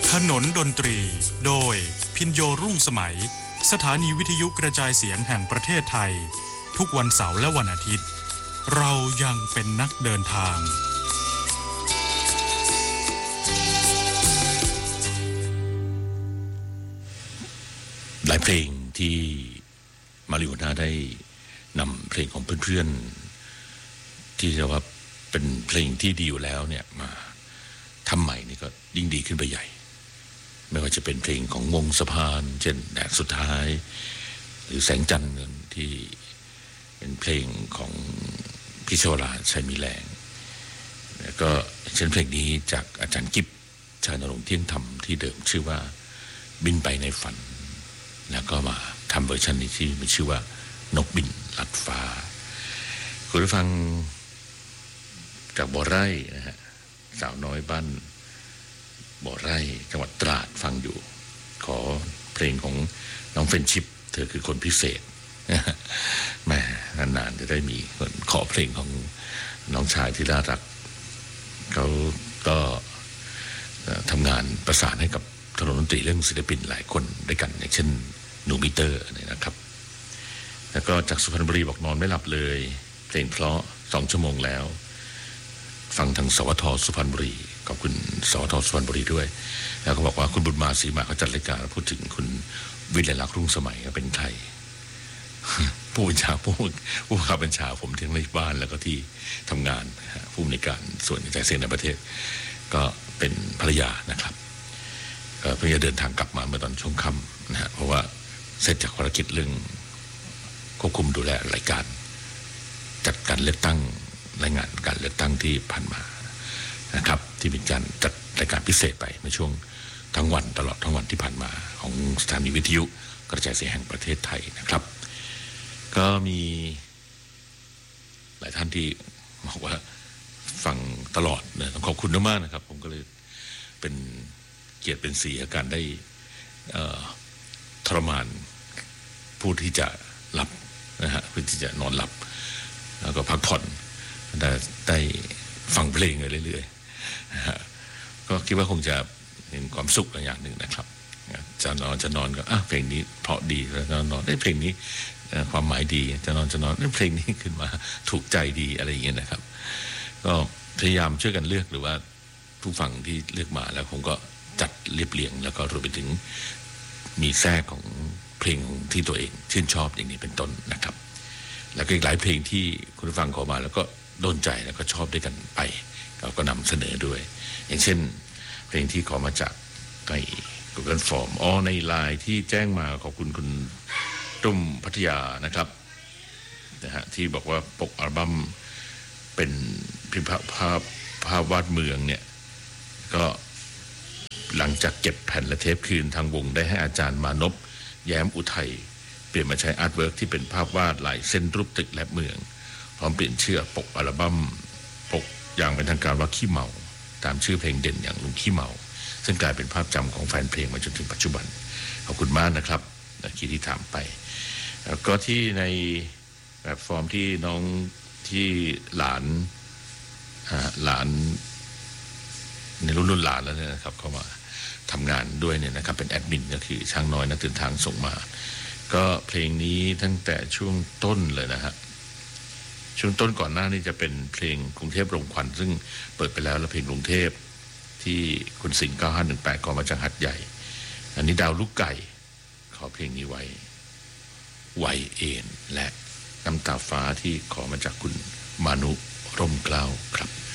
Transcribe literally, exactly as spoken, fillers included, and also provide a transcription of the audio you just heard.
ถนนดนตรีโดยพินโยรุ่งสมัยสถานีวิทยุกระจายเสียงแห่งประเทศไทยทุกวันเสาร์และวันอาทิตย์เรายังเป็นนักเดินทางหลายเพลงที่มาริโอน่าได้นำเพลงของเพื่อนๆที่จะว่าเป็นเพลงที่ดีอยู่แล้วเนี่ยมาทำใหม่นี่ก็ยิ่งดีขึ้นไปใหญ่ไม่ว่าจะเป็นเพลงของวงสะพานเช่นแดดสุดท้ายหรือแสงจันทร์ที่เป็นเพลงของพิชวราชัยมีแรงแล้วก็เช่นเพลงนี้จากอาจารย์กิฟชานรงค์เที่ยงธรรมที่เดิมชื่อว่าบินไปในฝันแล้วก็มาทำเวอร์ชันนี้ที่มีชื่อว่านกบินลัดฟ้าคุณผู้ฟังจากบ่อไร่นะฮะสาวน้อยบ้านบ่อไร่จังหวัดตราดฟังอยู่ขอเพลงของน้องเฟรนชิปเธอคือคนพิเศษแม่นานๆจะได้มีคนขอเพลงของน้องชายที่น่ารักเขาก็ทำงานประสานให้กับถนนดนตรีเรื่องศิลปินหลายคนด้วยกันอย่างเช่นหนูมิเตอร์นี่นะครับแล้วก็จากสุพรรณบุรีบอกนอนไม่หลับเลยเพลงเพราะสองชั่วโมงแล้วฟังทางสวทสุพรรณบุรีขอบคุณสวทสุพรรณบุรีด้วยแล้วก็บอกว่าคุณบุญมาศรีมาเขาจัดรายการพูดถึงคุณวิไลลักษณ์รุ่งสมัยเป็นใครผู้บัญชาผู้ผู้บังคับบัญชาผมที่ในบ้านแล้วก็ที่ทำงานผู้ในการส่วนกระจายเสียงในประเทศก็เป็นภรรยานะครับเพิ่งจะเดินทางกลับมาเมื่อตอนช่วงค่ำนะฮะเพราะว่าเสร็จจากภารกิจเรื่องควบคุมดูแลรายการจัดการเลือกตั้งรายงานการเลือกตั้งที่ผ่านมานะครับที่เป็นการจัดรายการพิเศษไปในช่วงทั้งวันตลอดทั้งวันที่ผ่านมาของสถานีวิทยุกระจายเสียงแห่งประเทศไทยนะครับก็มีหลายท่านที่บอกว่าฟังตลอดนะต้องขอบคุณมากๆนะครับผมก็เลยเป็นเกียรติเป็นสีอาการได้ทรมานผู้ที่จะหลับนะฮะผู้ที่จะนอนหลับแล้วก็พักผ่อนได้ได้ฟังเพลงเรื่อยๆนะฮะก็คิดว่าคงจะเป็นความสุขอย่างหนึ่งนะครับจะนอนจะนอนก็อ่ะเพลงนี้เพราะดีแล้วนอนได้เพลงนี้ความหมายดีจะนอนจะนอนได้เพลงนี้ขึ้นมาถูกใจดีอะไรอย่างเงี้ยนะครับก็พยายามช่วยกันเลือกหรือว่าผู้ฟังที่เลือกมาแล้วผมก็จัดเรียบเรียงแล้วก็รวมไปถึงมีแทรกของเพลงที่ตัวเองชื่นชอบอย่างนี้เป็นต้นนะครับแล้วก็อีกหลายเพลงที่คุณฟังขอมาแล้วก็โดนใจแล้วก็ชอบด้วยกันไปเราก็นำเสนอด้วยอย่างเช่นเพลงที่ขอมาจากใน Google Form อ๋อในไลน์ที่แจ้งมาขอบคุณคุณตุ้มพัทยานะครับนะฮะที่บอกว่าปกอัลบั้มเป็นภาพภาพภาพวาดเมืองเนี่ยก็หลังจากเก็บแผ่นและเทปคืนทางวงได้ให้อาจารย์มานพแย้มอุทัยเปลี่ยนมาใช้อาร์ตเวิร์กที่เป็นภาพวาดลายเส้นรูปตึกและเมืองพร้อมเปลี่ยนชื่อปกอัลบั้มปกอย่างเป็นทางการว่าขี้เมาตามชื่อเพลงเด่นอย่างลุงขี้เมาซึ่งกลายเป็นภาพจำของแฟนเพลงมาจนถึงปัจจุบันขอบคุณมากนะครับที่ที่ถามไปแล้วก็ที่ในแบบฟอร์มที่น้องที่หลานหลานในรุ่นรุ่นหลานแล้วเนี่ยนะครับเข้ามาทำงานด้วยเนี่ยนะครับเป็นแอดมินก็คือช่างน้อยนักเดินทางส่งมาก็เพลงนี้ตั้งแต่ช่วงต้นเลยนะฮะช่วงต้นก่อนหน้านี้จะเป็นเพลงกรุงเทพลงควันซึ่งเปิดไปแล้วแล้วเพลงกรุงเทพที่คุณสิงห์เก้าห้าหนึ่งแปดขอมาจากหัดใหญ่อันนี้ดาวลูกไก่ขอเพลงนี้ไว้ไวเอ็นและน้ำตาฟ้าที่ขอมาจากคุณมานุร่มเกล้าครับ